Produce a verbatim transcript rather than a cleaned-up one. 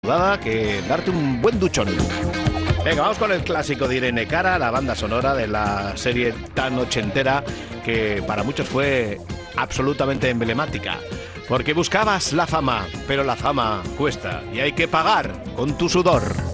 que darte un buen duchón. Venga, vamos con el clásico de Irene Cara, la banda sonora de la serie tan ochentera que para muchos fue absolutamente emblemática. Porque buscabas la fama, pero la fama cuesta y hay que pagar con tu sudor.